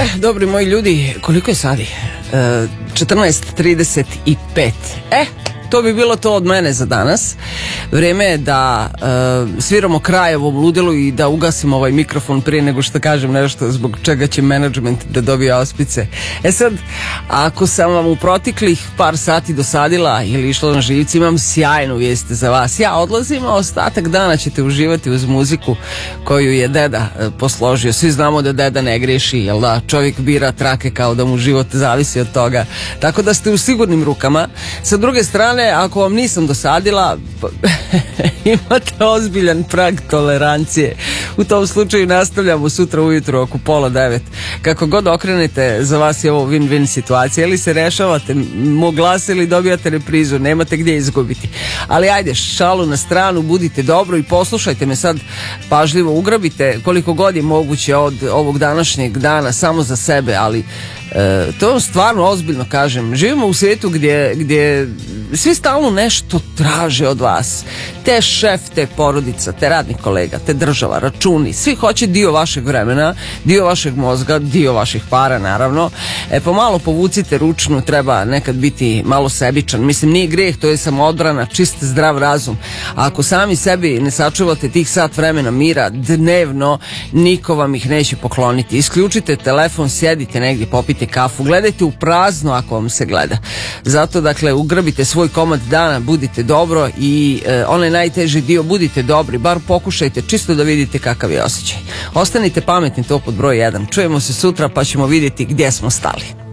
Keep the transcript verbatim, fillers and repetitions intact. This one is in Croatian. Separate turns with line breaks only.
dobri moji ljudi, koliko je sadi? E, četrnaest trideset pet. E, to bi bilo to od mene za danas. Vreme je da e, sviramo kraj ovom ludilu i da ugasimo ovaj mikrofon prije nego što kažem nešto zbog čega će menadžment da dobije auspice. E sad, ako sam vam u proteklih par sati dosadila ili išla na živci, imam sjajnu vijest za vas. Ja odlazim, a ostatak dana ćete uživati uz muziku koju je deda e, posložio. Svi znamo da deda ne griješi, jel da? Čovjek bira trake kao da mu život zavisi od toga. Tako da ste u sigurnim rukama. Sa druge strane, ako vam nisam dosadila, imate ozbiljan prag tolerancije. U tom slučaju nastavljamo sutra ujutro oko pola devet. Kako god okrenete, za vas je ovo win-win situacija. Ili se rešavate mog glasa ili dobijate reprizu, nemate gdje izgubiti. Ali ajde, šalu na stranu, budite dobro i poslušajte me sad pažljivo, ugrabite koliko god je moguće od ovog današnjeg dana samo za sebe, ali E, to vam stvarno ozbiljno kažem. Živimo u svijetu gdje, gdje svi stalno nešto traže od vas. Te šef, te porodica, te radnih kolega, te država, računi. Svi hoće dio vašeg vremena, dio vašeg mozga, dio vaših para naravno. E pomalo povucite ručnu, treba nekad biti malo sebičan. Mislim, nije grijeh, to je samo odbrana, čist zdrav razum. A ako sami sebi ne sačuvate tih sat vremena mira dnevno, niko vam ih neće pokloniti. Isključite telefon, sjedite negdje, popite kafu, gledajte u prazno ako vam se gleda. Zato, dakle, ugrabite svoj komad dana, budite dobro i e, onaj najteži dio, budite dobri, bar pokušajte čisto da vidite kakav je osjećaj. Ostanite pametni, to pod broj jedan. Čujemo se sutra pa ćemo vidjeti gdje smo stali.